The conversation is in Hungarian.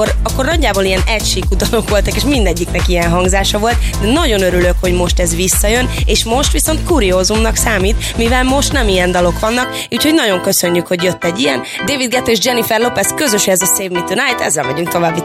Akkor nagyjából ilyen egysíkú dalok voltak, és mindegyiknek ilyen hangzása volt, de nagyon örülök, hogy most ez visszajön, és most viszont kuriózumnak számít, mivel most nem ilyen dalok vannak, úgyhogy nagyon köszönjük, hogy jött egy ilyen. David Guetta és Jennifer Lopez közös ez a Save Me Tonight, ezzel megyünk tovább.